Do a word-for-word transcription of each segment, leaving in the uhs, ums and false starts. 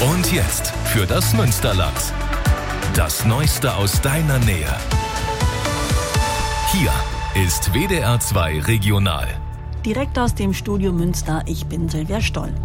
Und jetzt für das Münsterland. Das Neueste aus deiner Nähe. Hier ist W D R zwei Regional. Direkt aus dem Studio Münster, ich bin Silvia Stoll.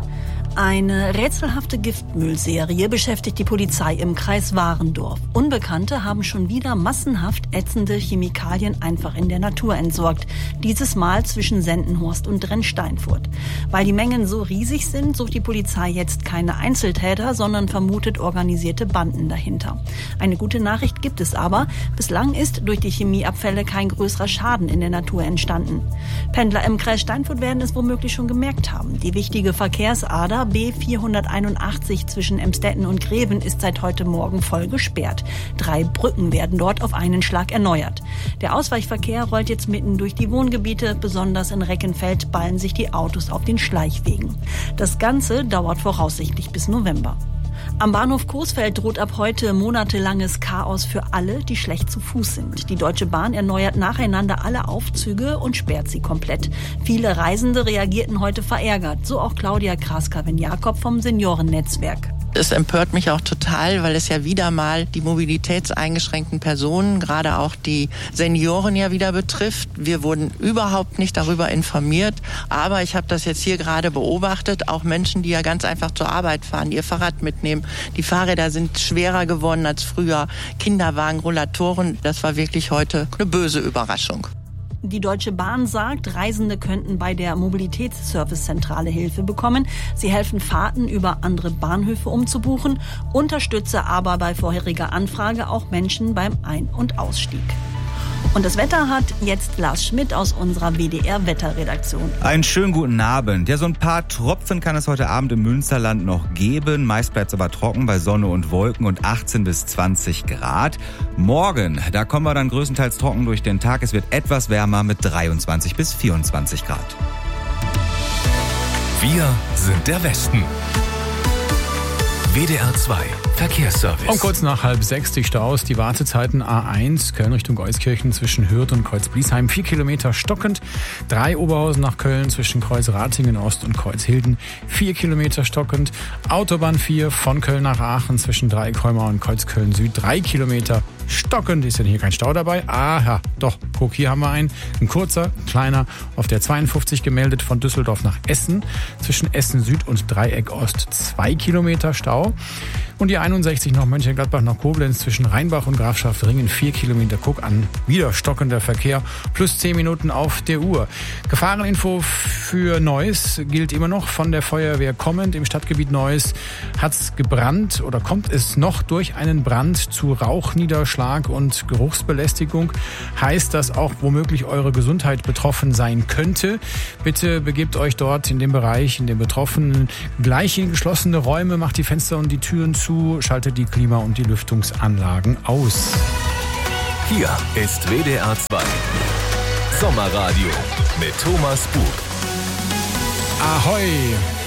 Eine rätselhafte Giftmüllserie beschäftigt die Polizei im Kreis Warendorf. Unbekannte haben schon wieder massenhaft ätzende Chemikalien einfach in der Natur entsorgt. Dieses Mal zwischen Sendenhorst und Drensteinfurt. Weil die Mengen so riesig sind, sucht die Polizei jetzt keine Einzeltäter, sondern vermutet organisierte Banden dahinter. Eine gute Nachricht gibt es aber. Bislang ist durch die Chemieabfälle kein größerer Schaden in der Natur entstanden. Pendler im Kreis Steinfurt werden es womöglich schon gemerkt haben. Die wichtige Verkehrsader B vierhunderteinundachtzig zwischen Emstetten und Greven ist seit heute Morgen voll gesperrt. Drei Brücken werden dort auf einen Schlag erneuert. Der Ausweichverkehr rollt jetzt mitten durch die Wohngebiete. Besonders in Reckenfeld ballen sich die Autos auf den Schleichwegen. Das Ganze dauert voraussichtlich bis November. Am Bahnhof Coesfeld droht ab heute monatelanges Chaos für alle, die schlecht zu Fuß sind. Die Deutsche Bahn erneuert nacheinander alle Aufzüge und sperrt sie komplett. Viele Reisende reagierten heute verärgert, so auch Claudia Kraskavin-Jakob vom Seniorennetzwerk. Es empört mich auch total, weil es ja wieder mal die mobilitätseingeschränkten Personen, gerade auch die Senioren ja wieder betrifft. Wir wurden überhaupt nicht darüber informiert, aber ich habe das jetzt hier gerade beobachtet, auch Menschen, die ja ganz einfach zur Arbeit fahren, ihr Fahrrad mitnehmen. Die Fahrräder sind schwerer geworden als früher, Kinderwagen, Rollatoren, das war wirklich heute eine böse Überraschung. Die Deutsche Bahn sagt, Reisende könnten bei der Mobilitätsservicezentrale Hilfe bekommen. Sie helfen Fahrten über andere Bahnhöfe umzubuchen, unterstütze aber bei vorheriger Anfrage auch Menschen beim Ein- und Ausstieg. Und das Wetter hat jetzt Lars Schmidt aus unserer W D R-Wetterredaktion. Einen schönen guten Abend. Ja, so ein paar Tropfen kann es heute Abend im Münsterland noch geben. Meist bleibt es aber trocken bei Sonne und Wolken und achtzehn bis zwanzig Grad. Morgen, da kommen wir dann größtenteils trocken durch den Tag. Es wird etwas wärmer mit dreiundzwanzig bis vierundzwanzig Grad. Wir sind der Westen. W D R zwei Verkehrsservice. Um kurz nach halb sechs die Staus, die Wartezeiten A eins, Köln Richtung Euskirchen zwischen Hürth und Kreuz-Bliesheim, vier Kilometer stockend. drei Oberhausen nach Köln zwischen Kreuz-Ratingen Ost und Kreuz-Hilden, vier Kilometer stockend. Autobahn vier von Köln nach Aachen zwischen Dreieckholmer und Kreuzköln Süd, drei Kilometer stockend. Ist denn hier kein Stau dabei? Aha, doch, guck, hier haben wir einen. Ein kurzer, kleiner, auf der zweiundfünfzig gemeldet von Düsseldorf nach Essen. Zwischen Essen Süd und Dreieck Ost zwei Kilometer Stau. Und die einundsechzig noch Mönchengladbach nach Koblenz zwischen Rheinbach und Grafschaft-Ringen, vier Kilometer, guck an, wieder stockender Verkehr, plus zehn Minuten auf der Uhr. Gefahreninfo für Neuss gilt immer noch von der Feuerwehr kommend. Im Stadtgebiet Neuss hat's gebrannt oder kommt es noch durch einen Brand zu Rauchniederschlag und Geruchsbelästigung. Heißt, dass auch womöglich eure Gesundheit betroffen sein könnte. Bitte begebt euch dort in dem Bereich, in dem Betroffenen, gleich in geschlossene Räume, macht die Fenster und die Türen zu. Schaltet die Klima- und die Lüftungsanlagen aus. Hier ist W D R zwei Sommerradio mit Thomas Buch. Ahoi!